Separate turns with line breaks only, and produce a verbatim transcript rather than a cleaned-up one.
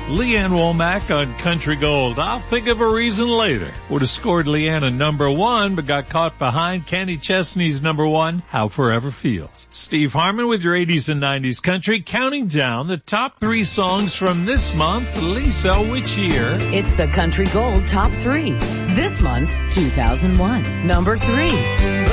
Leanne Womack on Country Gold. I'll think of a reason later. Would have scored Leanne a number one, but got caught behind Kenny Chesney's number one, How Forever Feels. Steve Harmon with your eighties and nineties country, counting down the top three songs from this month. Lisa, which year?
It's the Country Gold Top three. This month, two thousand one. Number three.